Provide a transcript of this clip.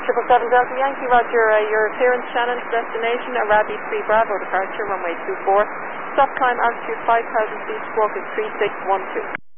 777 Delta Yankee, roger. Your clearance Shannon to destination, Arabi 3 Bravo, departure runway 24. Stop climb altitude 5,000 feet, squawk is 3612.